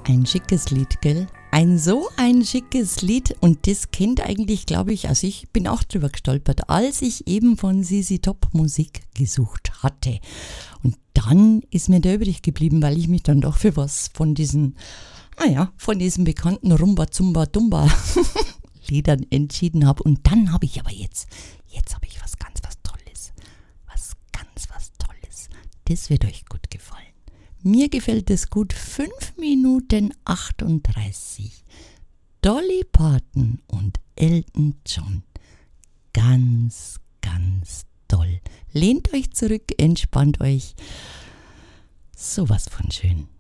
Ein schickes Lied, gell? Ein schickes Lied und das kennt eigentlich, glaube ich, also ich bin auch drüber gestolpert, als ich eben von ZZ Top Musik gesucht hatte. Und dann ist mir der übrig geblieben, weil ich mich dann doch für was von diesen, von diesen bekannten Rumba Zumba Dumba Liedern entschieden habe. Und dann habe ich aber jetzt habe ich was Tolles. Was Tolles. Das wird euch gut gefallen. Mir gefällt es gut. 5 Minuten 38. Dolly Parton und Elton John. Ganz, ganz toll. Lehnt euch zurück, entspannt euch. Sowas von schön.